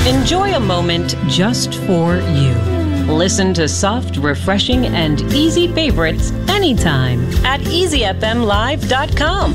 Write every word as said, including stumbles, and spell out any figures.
Enjoy a moment just for you. Listen to soft, refreshing, and easy favorites anytime at easy f m live dot com.